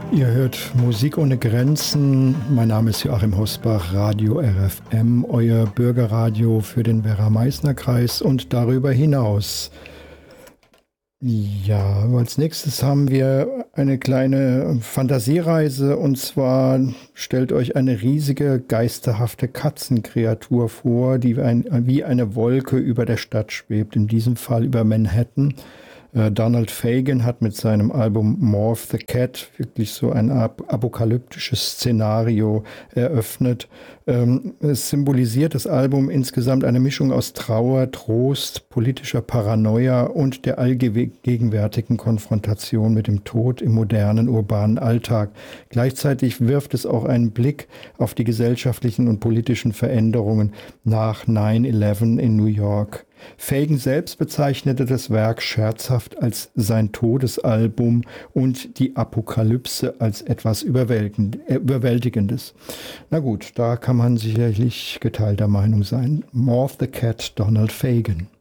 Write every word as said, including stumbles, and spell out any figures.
Ihr hört Musik ohne Grenzen. Mein Name ist Joachim Hosbach, Radio R F M, euer Bürgerradio für den Werra-Meißner-Kreis und darüber hinaus. Ja, als nächstes haben wir eine kleine Fantasiereise, und zwar stellt euch eine riesige, geisterhafte Katzenkreatur vor, die ein, wie eine Wolke über der Stadt schwebt, in diesem Fall über Manhattan. Donald Fagen hat mit seinem Album Morph the Cat wirklich so ein ap- apokalyptisches Szenario eröffnet. Ähm, es symbolisiert das Album insgesamt eine Mischung aus Trauer, Trost, politischer Paranoia und der allgegenwärtigen Konfrontation mit dem Tod im modernen urbanen Alltag. Gleichzeitig wirft es auch einen Blick auf die gesellschaftlichen und politischen Veränderungen nach neun elf in New York. Fagen selbst bezeichnete das Werk scherzhaft als sein Todesalbum und die Apokalypse als etwas Überwältigendes. Na gut, da kann man sicherlich geteilter Meinung sein. Morph the Cat, Donald Fagen.